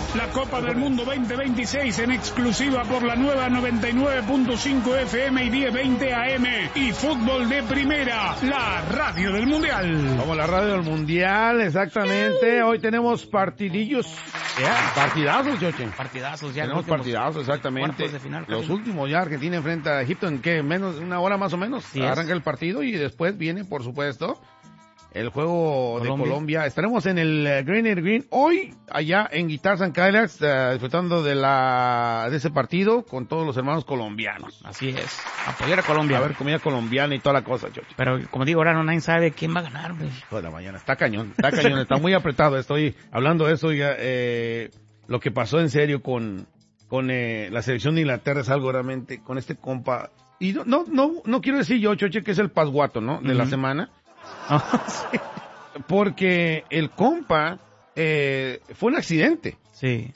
La Copa del Mundo 2026 en exclusiva por la nueva 99.5 FM y 1020 AM. Y fútbol de primera, la radio del Mundial. Como la radio del Mundial, exactamente. Hoy tenemos partidillos. Partidazos, Choche. Partidazos, ya. Tenemos partidazos, exactamente. Final, los últimos ya, Argentina enfrenta a Egipto en que menos una hora más o menos. Sí, arranca el partido y después viene, por supuesto, el juego de Colombia. Estaremos en el Green hoy, allá en Guitars and Cadillacs, disfrutando de ese partido con todos los hermanos colombianos. Así es. Apoyar a Colombia. A ver, comida colombiana y toda la cosa, Choche. Pero, como digo, ahora nadie sabe quién va a ganar, güey. Hijo de la mañana. Está cañón, está muy apretado. Estoy hablando de eso ya, lo que pasó en serio con la selección de Inglaterra es algo realmente con este compa. Y no quiero decir yo, Choche, que es el pasguato, ¿no? De la semana. Sí. Porque el compa fue un accidente. Sí.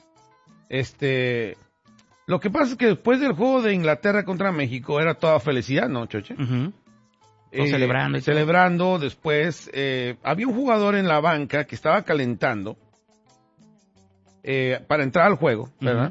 Lo que pasa es que después del juego de Inglaterra contra México era toda felicidad, ¿no, Choche? Celebrando. Después había un jugador en la banca que estaba calentando para entrar al juego, ¿verdad?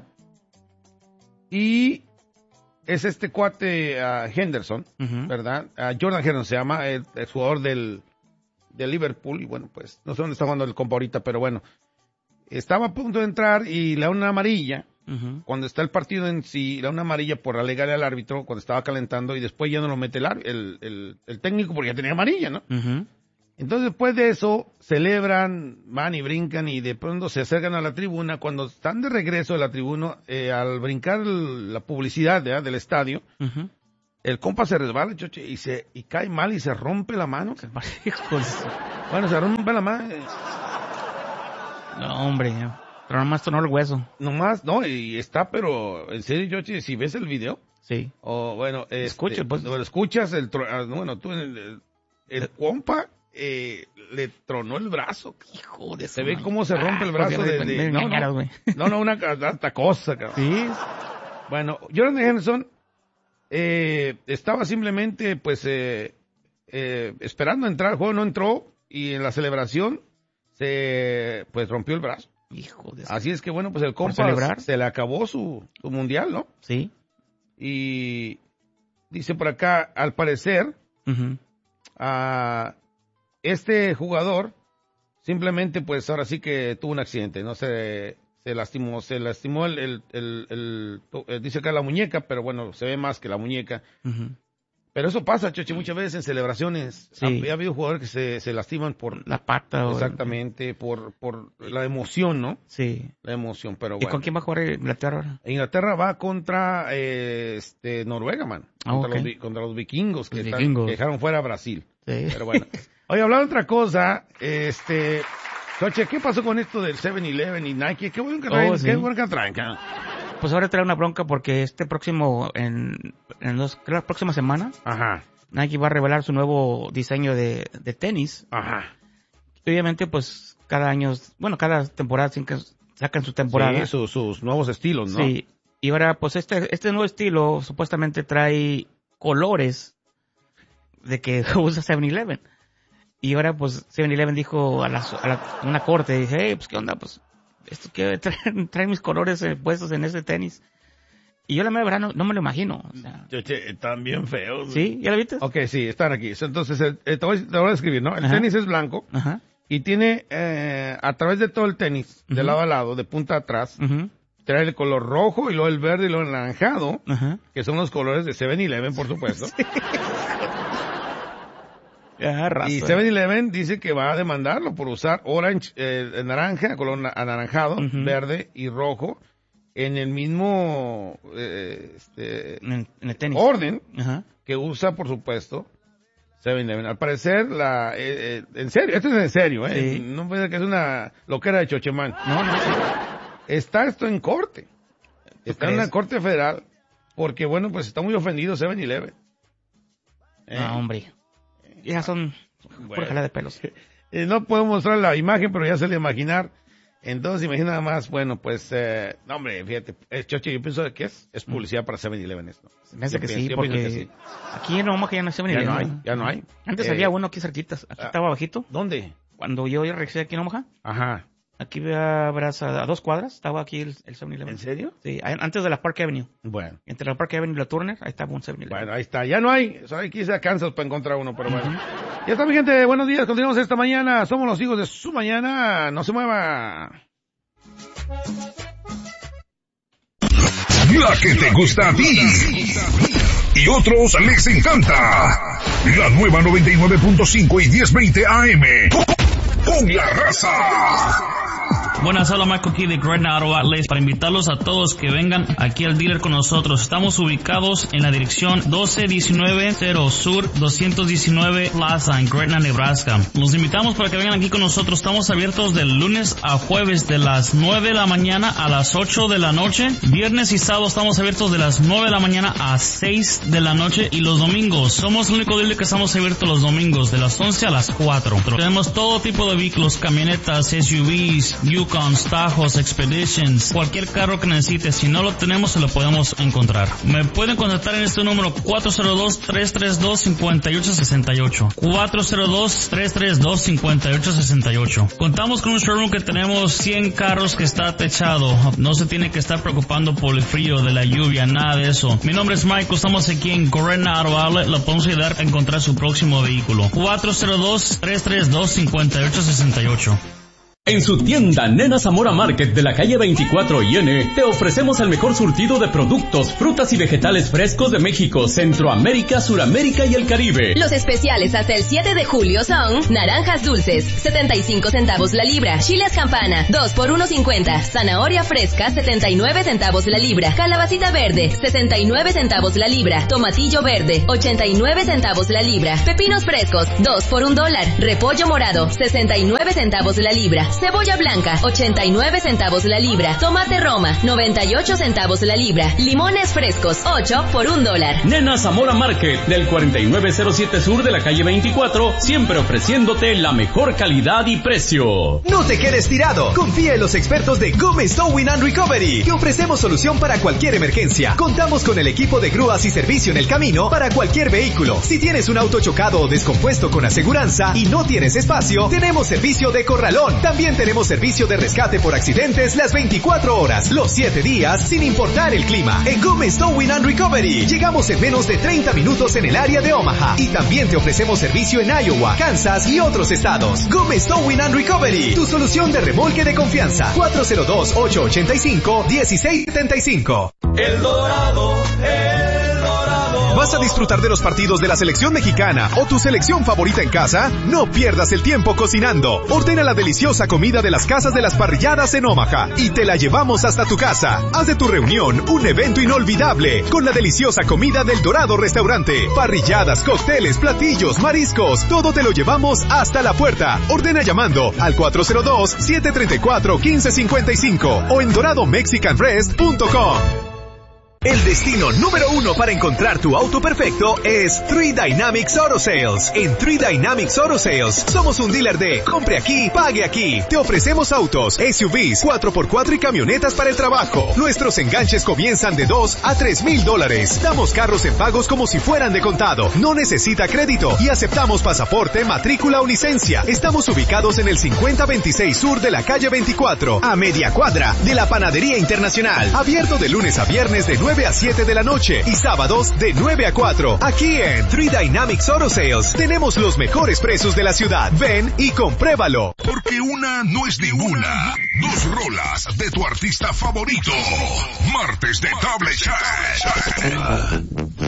Y es este cuate Henderson, ¿verdad? Jordan Henderson se llama, el jugador del Liverpool, y bueno, pues, no sé dónde está jugando el compa ahorita, pero bueno, estaba a punto de entrar y le da una amarilla, cuando está el partido en sí, le da una amarilla por alegarle al árbitro cuando estaba calentando, y después ya no lo mete el técnico porque ya tenía amarilla, ¿no? Entonces, después de eso, celebran, van y brincan, y de pronto se acercan a la tribuna. Cuando están de regreso de la tribuna, al brincar la publicidad del estadio, el compa se resbala, Choche, y cae mal y se rompe la mano. Bueno, se rompe la mano. No, hombre, pero nomás tronó el hueso. Nomás, no, y está, pero en serio, Choche, si ves el video. Sí. O bueno, escucha, pues. Escuchas el compa le tronó el brazo. Hijo de se ve cómo se rompe el brazo una hasta cosa, cabrón. Sí. Bueno, Jordan Henderson estaba simplemente pues esperando entrar al juego, no entró, y en la celebración pues rompió el brazo. Hijo de Así es que bueno, pues el compa se le acabó su mundial, ¿no? Sí. Y dice por acá, al parecer, este jugador simplemente pues ahora sí que tuvo un accidente, no se lastimó dice acá la muñeca, pero bueno, se ve más que la muñeca. Pero eso pasa, Choche, muchas veces en celebraciones. Sí. Ha habido jugadores que se lastiman por la pata. Exactamente, por la emoción, ¿no? Sí. La emoción, pero bueno. ¿Y con quién va a jugar Inglaterra ahora? Inglaterra va contra Noruega, man. Contra los vikingos que dejaron fuera a Brasil. Sí. Pero bueno. Oye, hablando de otra cosa, Choche, ¿qué pasó con esto del 7-Eleven y Nike? ¿Qué bueno que traen? ¿Qué bueno que traen? Pues ahora trae una bronca porque en la próxima semana, Nike va a revelar su nuevo diseño de tenis. Obviamente, pues, cada temporada sacan su temporada. Sí, sus nuevos estilos, ¿no? Sí. Y ahora, pues, este nuevo estilo supuestamente trae colores de que usa 7-Eleven. Y ahora, pues, 7-Eleven dijo a una corte, dice, hey, pues, ¿qué onda? Pues, esto que trae mis colores puestos en ese tenis. Y yo la verdad no me lo imagino. O sea, están bien feos. ¿Sí? ¿Ya lo viste? Ok, sí, están aquí. Entonces, te voy a describir, ¿no? El tenis es blanco. Y tiene, a través de todo el tenis, de lado a lado, de punta a atrás, trae el color rojo, y luego el verde y luego el anaranjado, que son los colores de 7-Eleven, por supuesto. Sí. Y 7-Eleven dice que va a demandarlo por usar orange, naranja, color anaranjado, verde y rojo en el mismo en el tenis. Orden que usa, por supuesto, 7-Eleven. Al parecer, en serio, esto es en serio, Sí. No puede ser que es una loquera de Chochemán. No. Está esto en corte. Está en la corte federal porque, bueno, pues está muy ofendido 7-Eleven. No, hombre. Ya son por jala de pelos. No puedo mostrar la imagen, pero ya se le imaginar. Entonces, imagina nada más, bueno, pues, no, hombre, fíjate, Choche, yo pienso que es publicidad para 7-Eleven esto. Me hace que sí, porque aquí en Omaha ya no hay 7-Eleven. Ya no hay. Antes había uno aquí cerquitas, aquí estaba bajito. ¿Dónde? Cuando yo regresé aquí en Omaha. Aquí verás a 2 cuadras, estaba aquí el 7-Eleven. ¿En serio? Sí, antes de la Park Avenue. Bueno. Entre la Park Avenue y la Turner, ahí estaba un 7-Eleven. Bueno, ahí está. Ya no hay. Hay que irse a Kansas para encontrar uno, pero bueno. Ya está, mi gente. Buenos días. Continuamos esta mañana. Somos los hijos de su mañana. No se mueva. La que te gusta a ti y otros les encanta. La nueva 99.5 y 1020 AM. Con la raza. Buenas, hola, Marco aquí de Gretna Auto Outlets para invitarlos a todos que vengan aquí al dealer con nosotros. Estamos ubicados en la dirección 12190 Sur 219 Plaza en Gretna, Nebraska. Los invitamos para que vengan aquí con nosotros. Estamos abiertos de lunes a jueves de las 9 de la mañana a las 8 de la noche. Viernes y sábado estamos abiertos de las 9 de la mañana a 6 de la noche. Y los domingos, somos el único dealer que estamos abiertos los domingos de las 11 a las 4. Tenemos todo tipo de vehículos, camionetas, SUVs, Yukons, Tajos, Expeditions, cualquier carro que necesites. Si no lo tenemos, se lo podemos encontrar. Me pueden contactar en este número 402-332-5868. 402-332-5868. Contamos con un showroom que tenemos 100 carros que está techado. No se tiene que estar preocupando por el frío, de la lluvia, nada de eso. Mi nombre es Michael, estamos aquí en Gretna Auto Outlet. Lo podemos ayudar a encontrar su próximo vehículo. 402-332-5868. En su tienda Nena Zamora Market de la calle 24 IN, te ofrecemos el mejor surtido de productos, frutas y vegetales frescos de México, Centroamérica, Suramérica y el Caribe. Los especiales hasta el 7 de julio son naranjas dulces, 75 centavos la libra, chiles campana, 2 por 1.50, zanahoria fresca, 79 centavos la libra, calabacita verde, 69 centavos la libra, tomatillo verde, 89 centavos la libra, pepinos frescos, 2 por $1, repollo morado, 69 centavos la libra, cebolla blanca, 89 centavos la libra. Tomate Roma, 98 centavos la libra. Limones frescos, 8 por $1. Nena Zamora Market, del 4907 Sur de la calle 24, siempre ofreciéndote la mejor calidad y precio. No te quedes tirado. Confía en los expertos de Gómez Towing and Recovery, que ofrecemos solución para cualquier emergencia. Contamos con el equipo de grúas y servicio en el camino para cualquier vehículo. Si tienes un auto chocado o descompuesto con aseguranza y no tienes espacio, tenemos servicio de corralón. También tenemos servicio de rescate por accidentes las 24 horas, los 7 días, sin importar el clima. En Gómez Towing and Recovery llegamos en menos de 30 minutos en el área de Omaha. Y también te ofrecemos servicio en Iowa, Kansas y otros estados. Gómez Towing and Recovery, tu solución de remolque de confianza. 402-885-1675. El Dorado. ¿Vas a disfrutar de los partidos de la selección mexicana o tu selección favorita en casa? No pierdas el tiempo cocinando. Ordena la deliciosa comida de las casas de las parrilladas en Omaha y te la llevamos hasta tu casa. Haz de tu reunión un evento inolvidable con la deliciosa comida del Dorado Restaurante. Parrilladas, cócteles, platillos, mariscos, todo te lo llevamos hasta la puerta. Ordena llamando al 402-734-1555 o en doradomexicanrest.com. El destino número 1 para encontrar tu auto perfecto es 3 Dynamics Auto Sales. En 3 Dynamics Auto Sales somos un dealer de compre aquí, pague aquí. Te ofrecemos autos, SUVs, 4x4 y camionetas para el trabajo. Nuestros enganches comienzan de $2,000 a $3,000. Damos carros en pagos como si fueran de contado. No necesita crédito y aceptamos pasaporte, matrícula o licencia. Estamos ubicados en el 5026 Sur de la calle 24, a media cuadra de la Panadería Internacional. Abierto de lunes a viernes de 9 a 7 de la noche y sábados de 9 a 4. Aquí en 3 Dynamics Auto Sales tenemos los mejores precios de la ciudad. Ven y compruébalo. Porque una no es ninguna. Dos rolas de tu artista favorito. Martes de Table Chat.